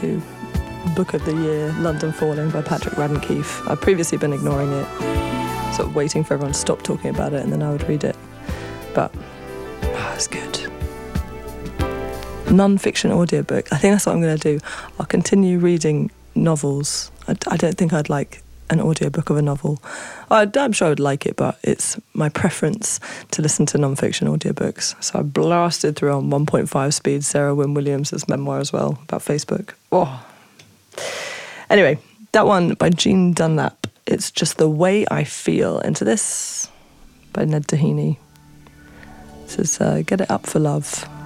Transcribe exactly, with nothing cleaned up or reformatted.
to Book of the Year, London Falling by Patrick Radden Keefe. I've previously been ignoring it, sort of waiting for everyone to stop talking about it and then I would read it. But oh, it's good. Non-fiction audiobook. I think that's what I'm going to do. I'll continue reading novels. I, I don't think I'd like an audiobook of a novel. I, I'm sure I would like it, but it's my preference to listen to non-fiction audiobooks. So I blasted through on one point five speed Sarah Wynne Williams' memoir as well about Facebook. Oh. Anyway, that one by Jean Dunlap. It's Just the Way I Feel. Into this by Ned Doheny. It says, uh, get it up for love.